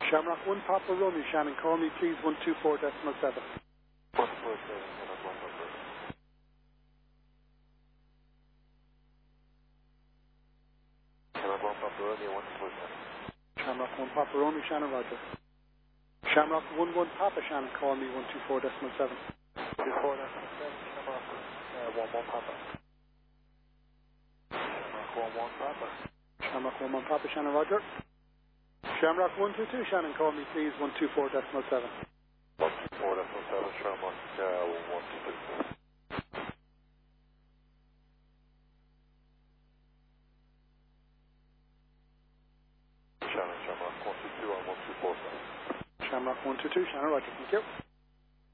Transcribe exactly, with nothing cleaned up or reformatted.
Shamrock one Papa Romeo, Shannon, call me please one two four decimal seven. one four seven, Shamrock one Papa. Shamrock one Papa Romeo, one four seven. Shamrock one Papa Romeo, Shannon, Roger. Shamrock one one Papa, Shannon, call me one two four decimal seven. two four decimal seven, Shamrock uh, one one Papa. Shamrock one one Papa. Shamrock one one Papa, Shannon, Roger. Shamrock one two two, Shannon, call me please one two four decimal seven. one two four decimal seven, Shamrock uh, one two two. Shannon, Shamrock one two two on one two four seven. Shamrock one two two, Shannon, Roger, thank you.